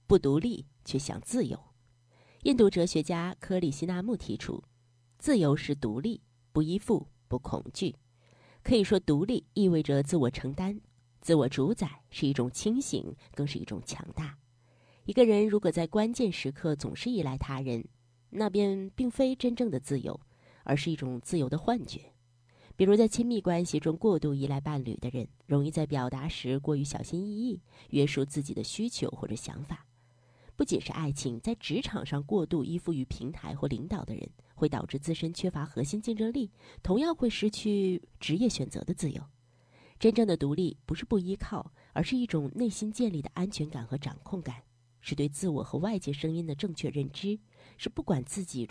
不独立却想自由。印度哲学家科里希那穆提出，自由是独立，不依附，不恐惧。可以说，独立意味着自我承担，自我主宰是一种清醒，更是一种强大。一个人如果在关键时刻总是依赖他人，那便并非真正的自由，而是一种自由的幻觉。比如在亲密关系中过度依赖伴侣的人，容易在表达时过于小心翼翼，约束自己的需求或者想法。不仅是爱情，在职场上过度依附于平台或领导的人，会导致自身缺乏核心竞争力，同样会失去职业选择的自由。真正的独立不是不依靠，而是一种内心建立的安全感和掌控感，是对自我和外界声音的正确认知，是不管自己